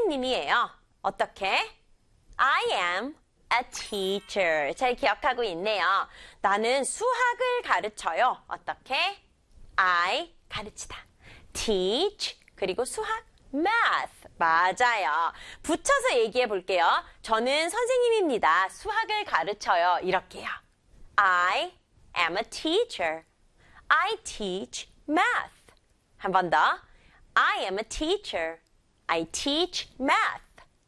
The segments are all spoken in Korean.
선생님이에요. 어떻게? I am a teacher. 잘 기억하고 있네요. 나는 수학을 가르쳐요. 어떻게? I, 가르치다. teach, 그리고 수학, math. 맞아요. 붙여서 얘기해 볼게요. 저는 선생님입니다. 수학을 가르쳐요. 이렇게요. I am a teacher. I teach math. 한 번 더. I am a teacher. I teach math.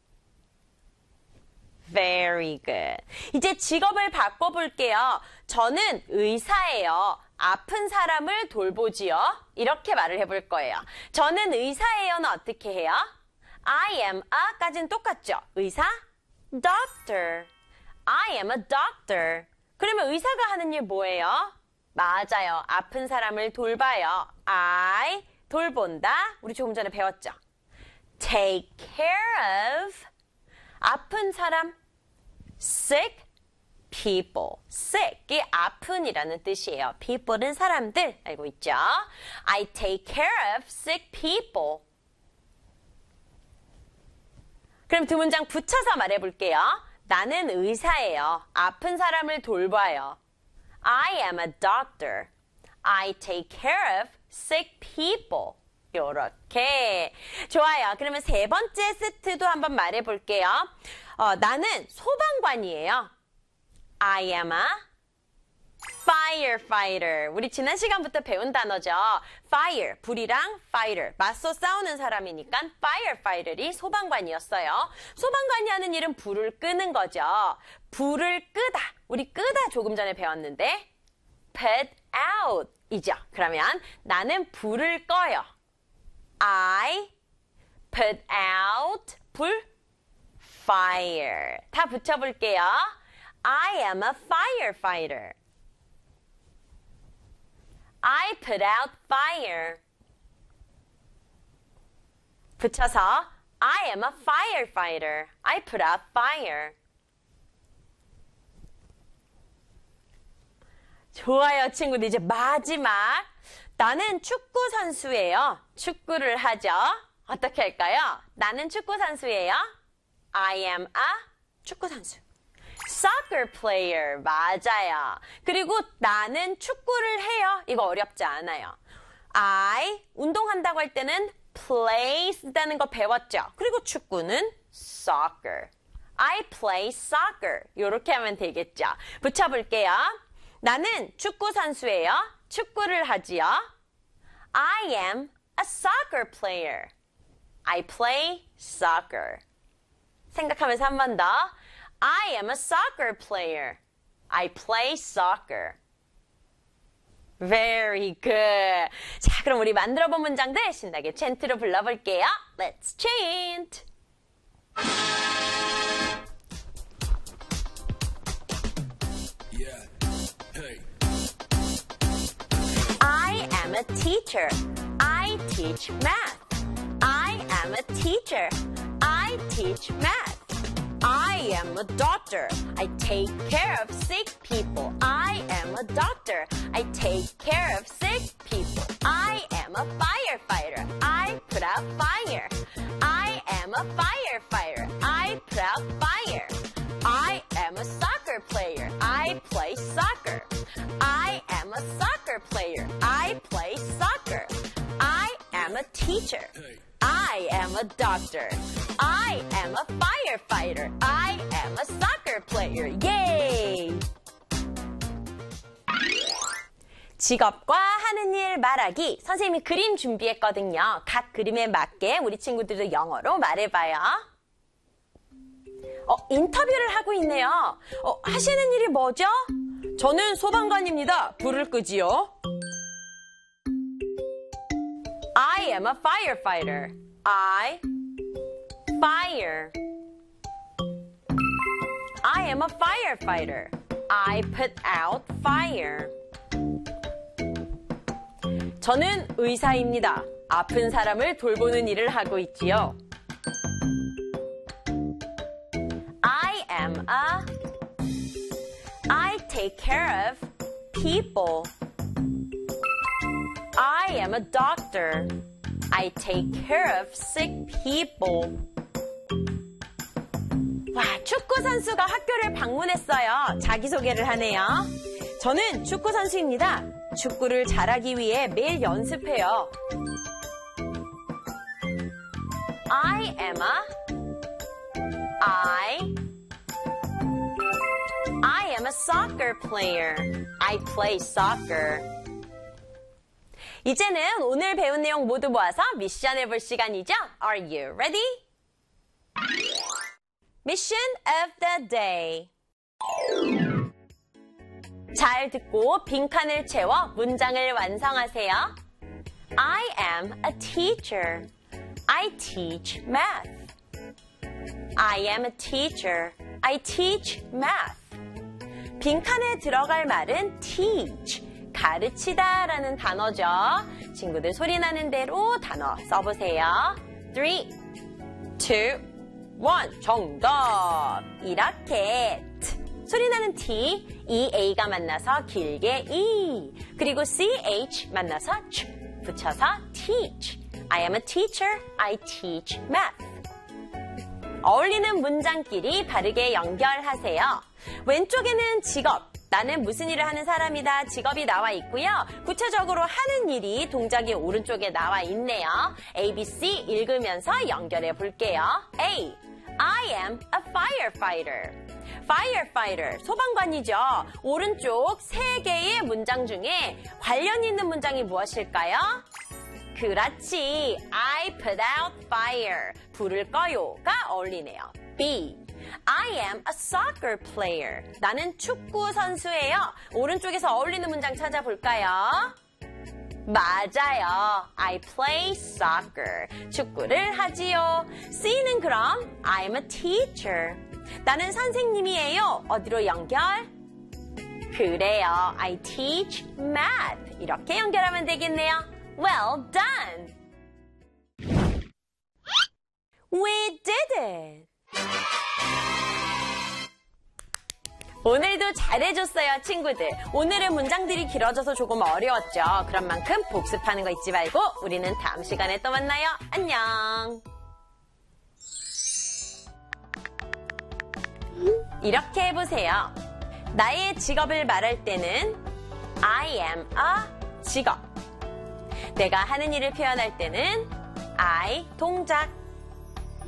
Very good. 이제 직업을 바꿔볼게요. 저는 의사예요. 아픈 사람을 돌보지요. 이렇게 말을 해볼 거예요. 저는 의사예요는 어떻게 해요? I am a까지는 똑같죠? 의사? Doctor. I am a doctor. 그러면 의사가 하는 일 뭐예요? 맞아요. 아픈 사람을 돌봐요. I, 돌본다. 우리 조금 전에 배웠죠? Take care of. 아픈 사람. Sick people. sick이 아픈이라는 뜻이에요. people은 사람들. 알고 있죠? I take care of sick people. 그럼 두 문장 붙여서 말해볼게요. 나는 의사예요. 아픈 사람을 돌봐요. I am a doctor. I take care of sick people. 요렇게. 좋아요. 그러면 세 번째 세트도 한번 말해볼게요. 나는 소방관이에요. I am a firefighter. 우리 지난 시간부터 배운 단어죠. fire, 불이랑 fighter, 맞서 싸우는 사람이니까 firefighter이 소방관이었어요. 소방관이 하는 일은 불을 끄는 거죠. 불을 끄다. 우리 끄다 조금 전에 배웠는데 put out 이죠. 그러면 나는 불을 꺼요. I put out 불 fire. 다 붙여볼게요. I am a firefighter. I put out fire. 붙여서 I am a firefighter. I put out fire. 좋아요, 친구들. 이제 마지막. 나는 축구 선수예요. 축구를 하죠. 어떻게 할까요? 나는 축구 선수예요. I am a 축구 선수. Soccer player. 맞아요. 그리고 나는 축구를 해요. 이거 어렵지 않아요. I, 운동한다고 할 때는 play 쓰다는 거 배웠죠. 그리고 축구는 soccer. I play soccer. 이렇게 하면 되겠죠. 붙여볼게요. 나는 축구 선수예요. 축구를 하지요. I am a soccer player. I play soccer. 생각하면서 한 번 더. I am a soccer player. I play soccer. Very good. 자, 그럼 우리 만들어본 문장들 신나게 chan트로 불러볼게요. Let's chant. I am a teacher. I teach math. I am a teacher. I teach math. I am a doctor. I take care of sick people. I am a doctor. I take care of sick people. I am a firefighter. I put out fire. I am a firefighter. I put out fire. I am a soccer player. I play soccer. I am a soccer player. I play soccer. I am a teacher. I am a doctor. I am a firefighter. I am a soccer player. Yay! 직업과 하는 일 말하기. 선생님이 그림 준비했거든요. 각 그림에 맞게 우리 친구들도 영어로 말해봐요. 인터뷰를 하고 있네요. 하시는 일이 뭐죠? 저는 소방관입니다. 불을 끄지요. I am a firefighter. I fire. I am a firefighter. I put out fire. 저는 의사입니다. 아픈 사람을 돌보는 일을 하고 있지요. I take care of people. I am a doctor. I take care of sick people. 와, 축구 선수가 학교를 방문했어요. 자기소개를 하네요. 저는 축구 선수입니다. 축구를 잘하기 위해 매일 연습해요. I am a soccer player. I play soccer. 이제는 오늘 배운 내용 모두 모아서 미션 해볼 시간이죠? Are you ready? Mission of the day. 잘 듣고 빈칸을 채워 문장을 완성하세요. I am a teacher. I teach math. I am a teacher. I teach math. 빈칸에 들어갈 말은 teach, 가르치다 라는 단어죠. 친구들 소리 나는 대로 단어 써보세요. 3, 2, 1, 정답! 이렇게 소리 나는 T, EA가 만나서 길게 E, 그리고 CH 만나서 CH, 붙여서 teach. I am a teacher, I teach math. 어울리는 문장끼리 바르게 연결하세요. 왼쪽에는 직업, 나는 무슨 일을 하는 사람이다, 직업이 나와 있고요. 구체적으로 하는 일이 동작이 오른쪽에 나와 있네요. A, B, C 읽으면서 연결해 볼게요. A, I am a firefighter. firefighter, 소방관이죠. 오른쪽 3개의 문장 중에 관련 있는 문장이 무엇일까요? 그렇지. I put out fire. 불을 꺼요가 어울리네요. B. I am a soccer player. 나는 축구 선수예요. 오른쪽에서 어울리는 문장 찾아볼까요? 맞아요. I play soccer. 축구를 하지요. C는 그럼 I'm a teacher. 나는 선생님이에요. 어디로 연결? 그래요. I teach math. 이렇게 연결하면 되겠네요. Well done! We did it! 오늘도 잘해줬어요, 친구들. 오늘의 문장들이 길어져서 조금 어려웠죠. 그런 만큼 복습하는 거 잊지 말고 우리는 다음 시간에 또 만나요. 안녕! 이렇게 해보세요. 나의 직업을 말할 때는 I am a 직업. 내가 하는 일을 표현할 때는 I 동작.